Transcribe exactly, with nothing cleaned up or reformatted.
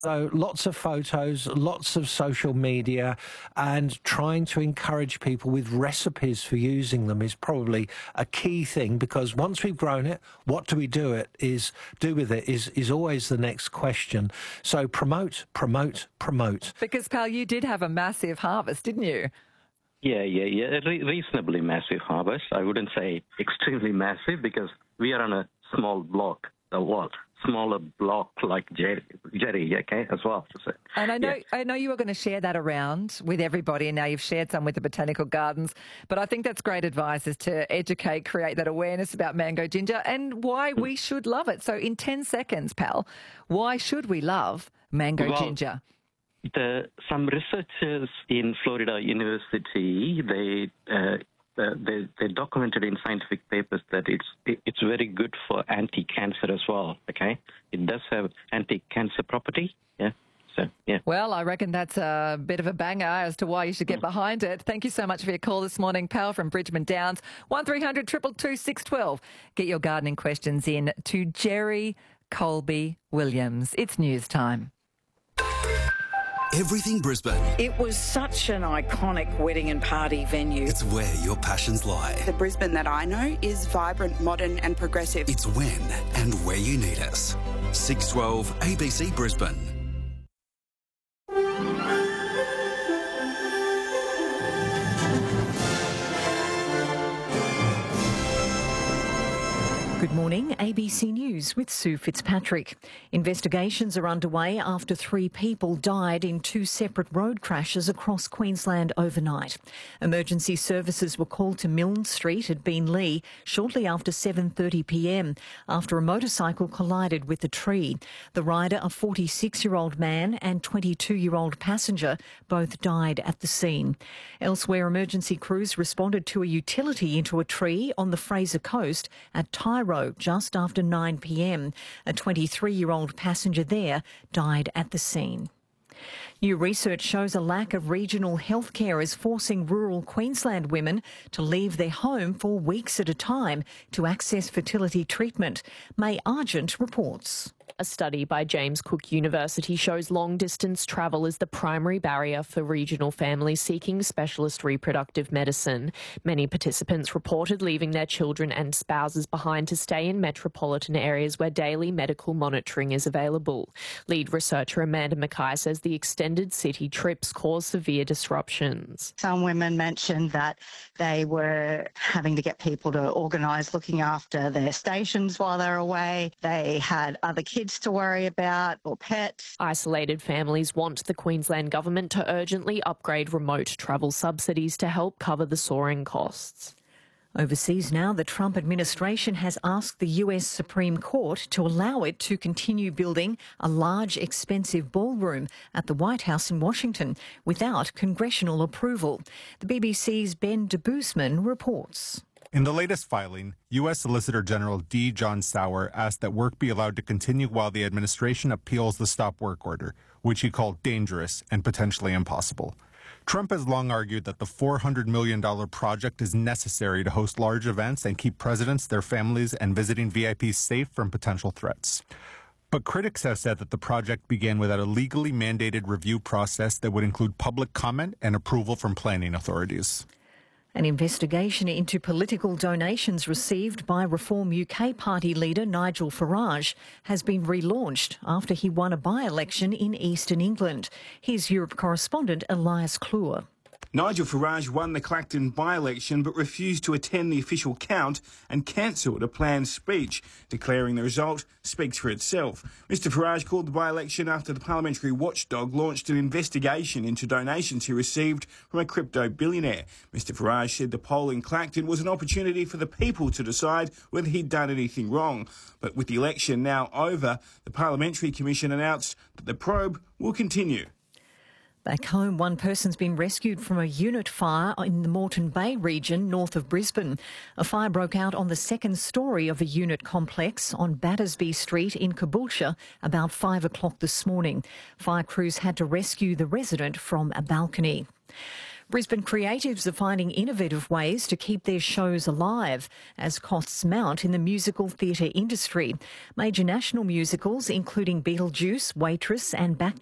So lots of photos, lots of social media, and trying to encourage people with recipes for using them is probably a key thing, because once we've grown it, what do we do it is do with it is is always the next question. So promote, promote, promote. Because, Pal, you did have a massive harvest, didn't you? Yeah, yeah, yeah. A re- reasonably massive harvest. I wouldn't say extremely massive, because we are on a small block, a lot smaller block like Jerry, Jerry, okay, as well. So, and I know, yeah. I know you were going to share that around with everybody, and now you've shared some with the Botanical Gardens. But I think that's great advice, is to educate, create that awareness about mango ginger and why we should love it. So, in ten seconds, Pal, why should we love mango well, ginger? The, some researchers in Florida University, they. Uh, Uh, they, they documented in scientific papers that it's it, it's very good for anti-cancer as well, okay? It does have anti-cancer property, yeah? So, yeah. Well, I reckon that's a bit of a banger as to why you should get behind it. Thank you so much for your call this morning, Pal from Bridgeman Downs. one three hundred, two two two, six one two. Get your gardening questions in to Jerry Colby Williams. It's news time. Everything Brisbane. It was such an iconic wedding and party venue. It's where your passions lie. The Brisbane that I know is vibrant, modern and progressive. It's when and where you need us. six twelve A B C Brisbane. Good morning, A B C News with Sue Fitzpatrick. Investigations are underway after three people died in two separate road crashes across Queensland overnight. Emergency services were called to Milne Street at Beenleigh shortly after seven thirty p m after a motorcycle collided with a tree. The rider, a forty-six-year-old man, and twenty-two-year-old passenger both died at the scene. Elsewhere, emergency crews responded to a utility into a tree on the Fraser Coast at Tyro just after nine p m. A twenty-three-year-old passenger there died at the scene. New research shows a lack of regional healthcare is forcing rural Queensland women to leave their home for weeks at a time to access fertility treatment. May Argent reports. A study by James Cook University shows long-distance travel is the primary barrier for regional families seeking specialist reproductive medicine. Many participants reported leaving their children and spouses behind to stay in metropolitan areas where daily medical monitoring is available. Lead researcher Amanda Mackay says the extended city trips cause severe disruptions. Some women mentioned that they were having to get people to organise looking after their stations while they're away. They had other kids to worry about or pets. Isolated families want the Queensland government to urgently upgrade remote travel subsidies to help cover the soaring costs. Overseas now, the Trump administration has asked the U S Supreme Court to allow it to continue building a large, expensive ballroom at the White House in Washington without congressional approval. The B B C's Ben de Boosman reports. In the latest filing, U S Solicitor General D. John Sauer asked that work be allowed to continue while the administration appeals the stop work order, which he called dangerous and potentially impossible. Trump has long argued that the four hundred million dollars project is necessary to host large events and keep presidents, their families, and visiting V I Ps safe from potential threats. But critics have said that the project began without a legally mandated review process that would include public comment and approval from planning authorities. An investigation into political donations received by Reform U K party leader Nigel Farage has been relaunched after he won a by-election in Eastern England. Here's Europe correspondent Elias Kluwer. Nigel Farage won the Clacton by-election but refused to attend the official count and cancelled a planned speech. Declaring the result speaks for itself. Mister Farage called the by-election after the parliamentary watchdog launched an investigation into donations he received from a crypto billionaire. Mister Farage said the poll in Clacton was an opportunity for the people to decide whether he'd done anything wrong. But with the election now over, the Parliamentary Commission announced that the probe will continue. Back home, one person's been rescued from a unit fire in the Moreton Bay region north of Brisbane. A fire broke out on the second storey of a unit complex on Battersby Street in Caboolture about five o'clock this morning. Fire crews had to rescue the resident from a balcony. Brisbane creatives are finding innovative ways to keep their shows alive as costs mount in the musical theatre industry. Major national musicals, including Beetlejuice, Waitress and Back